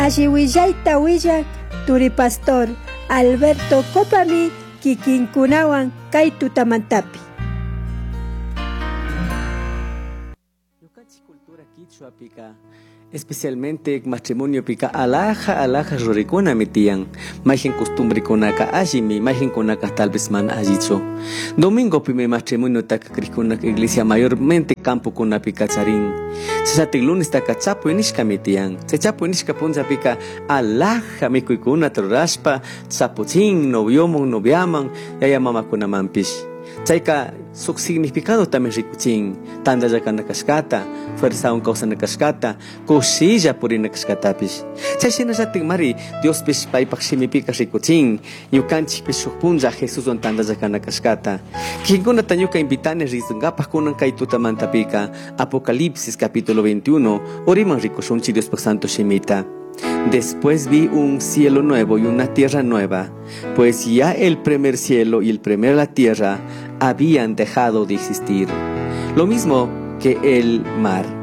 Alliwillaita willak Turi Pastor Alberto Copami kikinkunawan kay tutamantapi. Yukachi cultura quichua pica, especialmente matrimonio pica alaja rurikuna mitian, majen costumbre kunaka ajimi, majen kunaka tal vez man ajicho. Domingo pime matrimonio taka krikuna iglesia mayormente campo kuna pica charin. Sasati lunes taka chapo inishka mitian, se chapo inishka punza pica alaja mikuikuna torraspa, chapuchin, noviomon, noviaman, yaya mama kuna mampish. Chayka su significado también rikuchin, tanda yaka nakashkata, fuerza un causa nakashkata, kushilla puri nakashkatapish. Chayshina ratin mari, Dios pish paipak shimipika rikuchin, yukanchik pish punja Jesús on tanda yaka nakashkata. Kinkuna tanyuka invitane rizungapas kunan kay tutamantapika, Apocalipsis capítulo 21, oriman rikushunchi Dios Santo shimita. Después vi un cielo nuevo y una tierra nueva, pues ya el primer cielo y el primer la tierra habían dejado de existir, lo mismo que el mar.